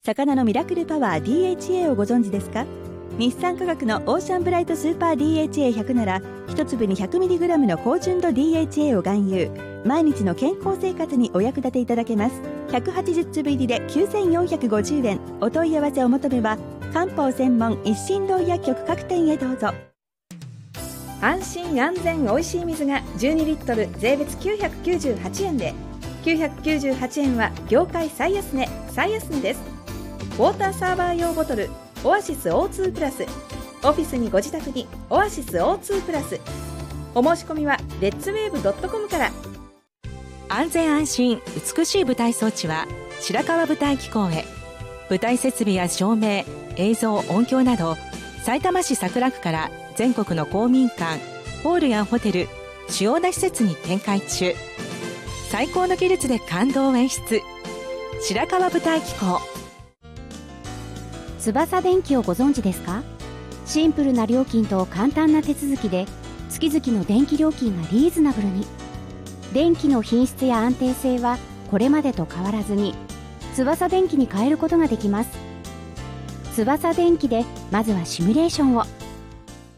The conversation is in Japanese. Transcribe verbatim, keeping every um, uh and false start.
魚のミラクルパワー ディーエイチエー をご存知ですか？日産化学のオーシャンブライトスーパー ディーエイチエーひゃく なら一粒に ひゃくミリグラム の高純度 ディーエイチエー を含有。毎日の健康生活にお役立ていただけます。ひゃくはちじゅうつぶ入りできゅうせんよんひゃくごじゅうえん。お問い合わせお求めは漢方専門一心堂薬局各店へどうぞ。安心安全おいしい水がじゅうにリットル税別きゅうひゃくきゅうじゅうはちえんで、きゅうひゃくきゅうじゅうはちえんは業界最安値最安値です。ウォーターサーバー用ボトルオアシス オーツー プラス、オフィスにご自宅にオアシス オーツー プラス。お申し込みはレッツウェーブドットコムから。 安全安心美しい舞台装置は白川舞台機構へ。舞台設備や照明、映像、音響などさいたま市桜区から全国の公民館、ホールやホテル、主要な施設に展開中。最高の技術で感動を演出、白川舞台機構。 翼電機をご存知ですか？シンプルな料金と簡単な手続きで月々の電気料金がリーズナブルに。電気の品質や安定性はこれまでと変わらずに翼電機に変えることができます。翼電機でまずはシミュレーションを。